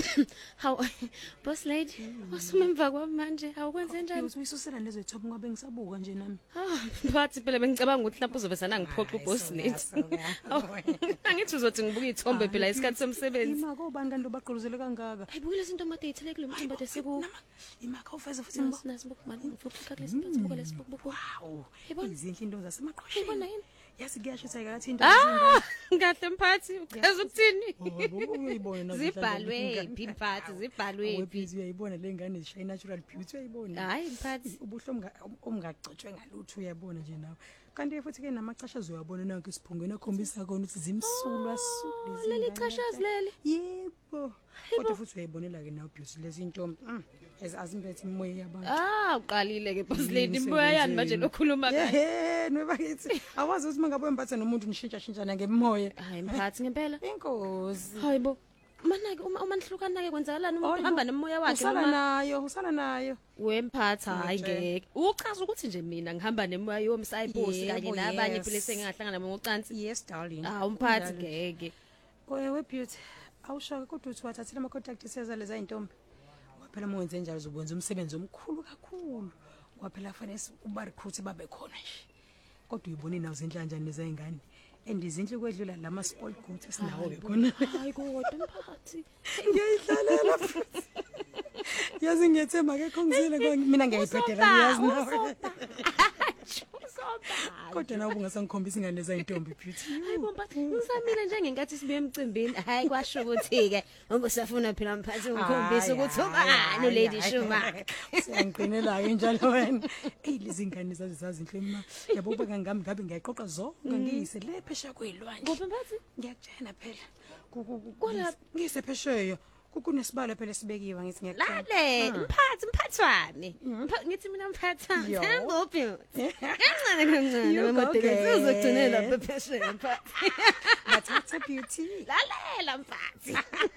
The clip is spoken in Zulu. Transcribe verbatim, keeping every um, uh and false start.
Hawu boss lady, wasuma emva kwami manje. Awukwenze njani? Uyisusela lezo top ngoba ngisabuka nje nami. Ah, bathi phela bengicabanga ukuthi lapho uzobe sana ngiphoqa uboss lady. Angithi uzothi ngibuka izithombe phela isikhathi somsebenzi. Ima kobani kanti obaquluzele kangaka? Ayibukile izinto amade ithele kule mthombo desiku. Ima khawufeza futhi ngibo. Nasibuka manje ngifupha kulesi phansi buka lesibuka. Wow. Izinhle into zasemaqhosheni. Yibona yini? Yazi kuyashisa kathi into Ah, ngahle mphathi, uchaza ukuthini? Uyibona Zibhalwe phi mphathi, zibhalwe phi? Uyayibona le ngane zishaye natural beauty uyayibona. Hayi mphathi, ubuhle omngagcotshwe ngalutho uyabona nje nawe. Kanti futhi ke namacashazi uyabona nanku isiphungweni akhombisa kona ukuthi zimsulwa sulu. Leli cashas leli. Yebo. Kodwa futhi uyayibonela ke nawe beauty lezi intombi. Azimbethe imoya yabantu. Ah, uqalile ke boss lady imboya yani manje lokhuluma kahle. Eh, nobakithi. Awazi ukuthi mangabe emphatha nomuntu nishintsha shintshana ngemoya. Hayi mphathi ngempela. Inkosi. Hayibo. Mana ke uma uma nihlukana ke kwenzakalani umuntu uhamba nemoya wakhe noma? Usala nayo, usala nayo. Wemphatha hayi ngeke. Uchaza ukuthi nje mina ngihamba nemoya yomsayibosi kanye nabanye phela sengahlangana ngocansi. Yes darling. Ah, umphathi ngeke. Wewe beauty. Awushoke kodwa uthi wathathile ama contact sezaleza intombi. Waphela mwenze njalo uzobonza umsebenzi omkhulu kakhulu. Waphela fanele uba recruit babe khona nje. Kodwa uyibone nawo zinhlanjani nezayingane. Endizinhle kwedlula lama spoil goods esinawo ke khona. Hayi kodwa mphathi. Ngiyidlalela futhi. Yazi ngiyethemba ke khongizile mina ngiyayibhedela ngiyazi nawe. Kodwa nawe ungasangikhombisa ingane zayintombi beauty. Hayibo mphathi, ngisamile nje ngenkathi sibuye emcimbini. Hayi kwasho ukuthi ke ungisafuna phela mphathi ungikhombisa ukuthi ubani uLady Shuma. Siyangiqinela ke njalo wena. Ey lezi ngane zazizazinhle mina. Yabo beka ngami ngabe ngiyayiqoqa zonke ngiyise le phesha kwezilwandle. Kuphi mphathi? Ngiyakutshena phela. Kula ngise phesheya. Kukunesibalo phela sibekiwe ngithi ngiyakutshela. Lale, mphathi mphathwane. Ngithi mina mphathane. Ngophi? Kancane kancane mamadeke uzogcinela bephesheya mphathi. Bathatha beauty. Lalela mphathi.